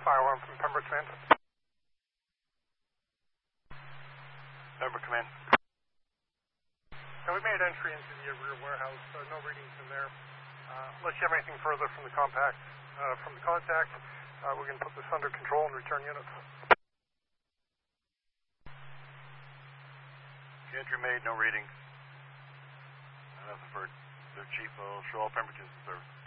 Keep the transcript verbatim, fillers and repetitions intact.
fire alarm from Pembroke Command. Pembroke Command. Now, we made entry into the rear warehouse, so no readings in there. Uh, unless you have anything further from the compact, uh, from the contact, uh, we're going to put this under control and return units. Entry made, no readings. Nothing for their chief will show all Pembroke units in service.